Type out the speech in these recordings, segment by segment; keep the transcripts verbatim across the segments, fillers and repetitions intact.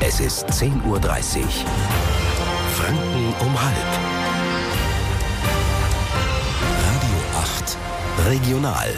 Es ist zehn Uhr dreißig. Franken um halb. Radio acht Regional.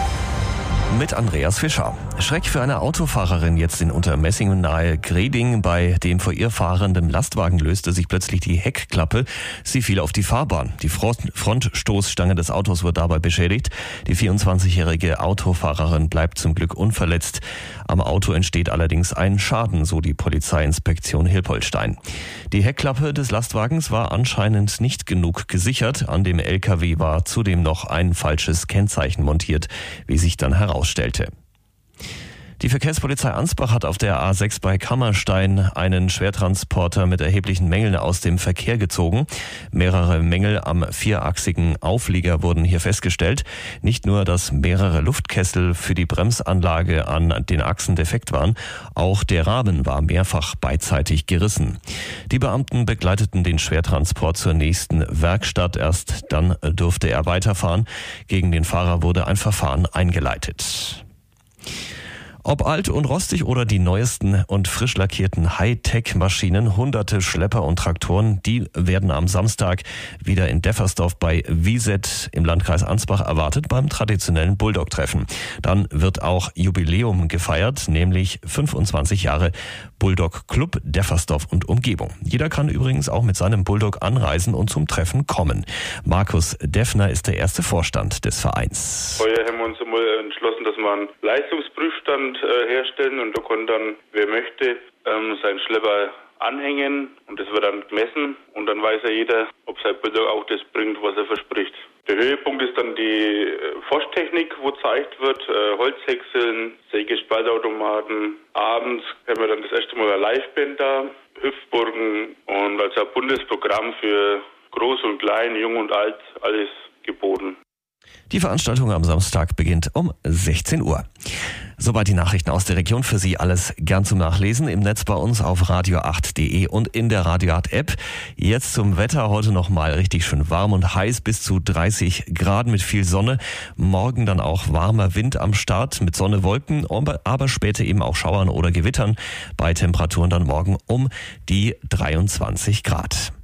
Mit Andreas Fischer. Schreck für eine Autofahrerin jetzt in Untermessingen nahe Greding. Bei dem vor ihr fahrenden Lastwagen löste sich plötzlich die Heckklappe. Sie fiel auf die Fahrbahn. Die Frontstoßstange des Autos wurde dabei beschädigt. Die vierundzwanzigjährige Autofahrerin bleibt zum Glück unverletzt. Am Auto entsteht allerdings ein Schaden, so die Polizeiinspektion Hilpoltstein. Die Heckklappe des Lastwagens war anscheinend nicht genug gesichert. An dem L K W war zudem noch ein falsches Kennzeichen montiert, wie sich dann herausstellte. Die Verkehrspolizei Ansbach hat auf der A sechs bei Kammerstein einen Schwertransporter mit erheblichen Mängeln aus dem Verkehr gezogen. Mehrere Mängel am vierachsigen Auflieger wurden hier festgestellt. Nicht nur, dass mehrere Luftkessel für die Bremsanlage an den Achsen defekt waren, auch der Rahmen war mehrfach beidseitig gerissen. Die Beamten begleiteten den Schwertransport zur nächsten Werkstatt. Erst dann durfte er weiterfahren. Gegen den Fahrer wurde ein Verfahren eingeleitet. Ob alt und rostig oder die neuesten und frisch lackierten Hightech-Maschinen, hunderte Schlepper und Traktoren, die werden am Samstag wieder in Deffersdorf bei Wieset im Landkreis Ansbach erwartet beim traditionellen Bulldog-Treffen. Dann wird auch Jubiläum gefeiert, nämlich fünfundzwanzig Jahre Bulldog Club Deffersdorf und Umgebung. Jeder kann übrigens auch mit seinem Bulldog anreisen und zum Treffen kommen. Markus Deffner ist der erste Vorstand des Vereins. Heuer haben wir uns einmal entschlossen, dass wir einen Leistungsprüfstand äh, herstellen und da kann dann, wer möchte, ähm, seinen Schlepper anhängen und das wird dann gemessen und dann weiß ja jeder, ob sein Bulldog auch das bringt, was er verspricht. Der Höhepunkt ist dann die äh, Forschtechnik, wo gezeigt wird, äh, Holzhäckseln, Sägespaltautomaten. Abends haben wir dann das erste Mal eine Liveband da, Hüpfburgen und also ein Bundesprogramm für Groß und Klein, Jung und Alt, alles geboten. Die Veranstaltung am Samstag beginnt um sechzehn Uhr. Soweit die Nachrichten aus der Region. Für Sie alles gern zum Nachlesen im Netz bei uns auf radio acht punkt de und in der Radio acht App. Jetzt zum Wetter. Heute noch mal richtig schön warm und heiß, bis zu dreißig Grad mit viel Sonne. Morgen dann auch warmer Wind am Start mit Sonne, Wolken, aber später eben auch Schauern oder Gewittern. Bei Temperaturen dann morgen um die dreiundzwanzig Grad.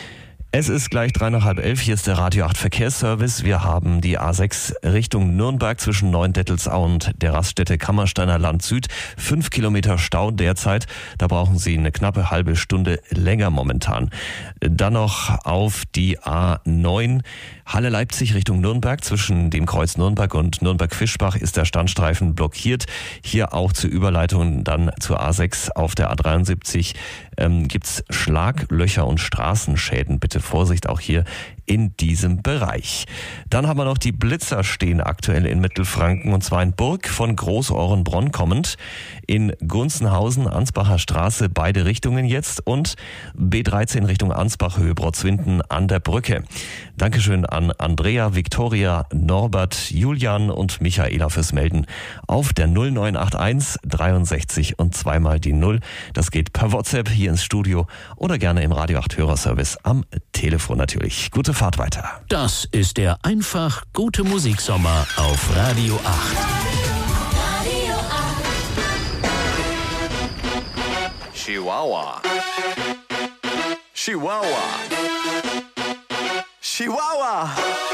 Es ist gleich drei nach halb elf, hier ist der Radio acht Verkehrsservice. Wir haben die A sechs Richtung Nürnberg zwischen Neuendettelsau und der Raststätte Kammersteiner Land Süd. Fünf Kilometer Stau derzeit, da brauchen Sie eine knappe halbe Stunde länger momentan. Dann noch auf die A neun Halle Leipzig Richtung Nürnberg. Zwischen dem Kreuz Nürnberg und Nürnberg-Fischbach ist der Standstreifen blockiert. Hier auch zur Überleitung dann zur A sechs auf der A dreiundsiebzig ähm, gibt's Schlaglöcher und Straßenschäden. Bitte Vorsicht auch hier in diesem Bereich. Dann haben wir noch die Blitzer stehen aktuell in Mittelfranken und zwar in Burg von Großohrenbronn kommend, in Gunzenhausen, Ansbacher Straße, beide Richtungen jetzt und B dreizehn Richtung Ansbach, Höhe Brotzwinden an der Brücke. Dankeschön an Andrea, Viktoria, Norbert, Julian und Michaela fürs Melden auf der null neun acht eins dreiundsechzig und zweimal die null. Das geht per WhatsApp hier ins Studio oder gerne im Radio acht Hörerservice am Telefon natürlich. Gute Fahrt weiter. Das ist der einfach gute Musiksommer auf Radio acht. Radio acht. Chihuahua. Chihuahua. Chihuahua.